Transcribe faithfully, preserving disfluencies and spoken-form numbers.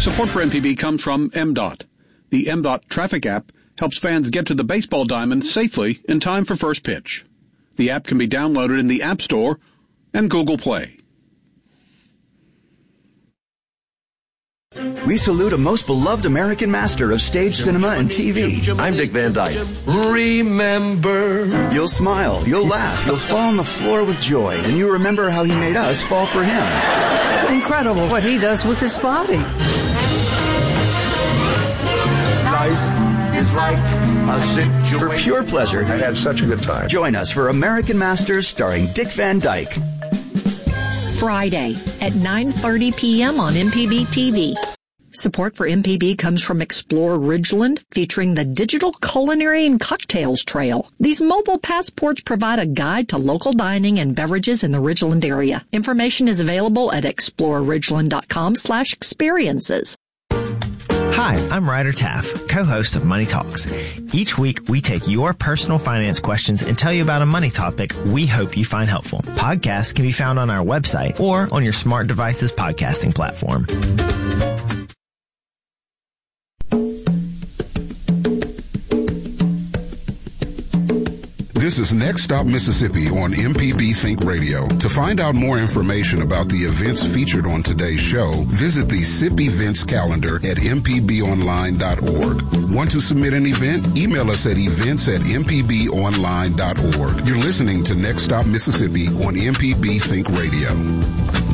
Support for M P B comes from M DOT. The M DOT traffic app helps fans get to the baseball diamond safely in time for first pitch. The app can be downloaded in the App Store and Google Play. We salute a most beloved American master of stage cinema and T V. I'm Dick Van Dyke. Remember. You'll smile, you'll laugh, you'll fall on the floor with joy, and you remember how he made us fall for him. Incredible what he does with his body. Life is like a situation. For pure pleasure, I had such a good time. Join us for American Masters starring Dick Van Dyke. Friday at nine thirty p.m. on M P B T V. Support for M P B comes from Explore Ridgeland, featuring the Digital Culinary and Cocktails Trail. These mobile passports provide a guide to local dining and beverages in the Ridgeland area. Information is available at exploreridgeland.com slash experiences. Hi, I'm Ryder Taff, co-host of Money Talks. Each week, we take your personal finance questions and tell you about a money topic we hope you find helpful. Podcasts can be found on our website or on your smart device's podcasting platform. This is Next Stop Mississippi on M P B Think Radio. To find out more information about the events featured on today's show, visit the S I P events calendar at m p b online dot org. Want to submit an event? Email us at events at m p b online dot org. You're listening to Next Stop Mississippi on M P B Think Radio.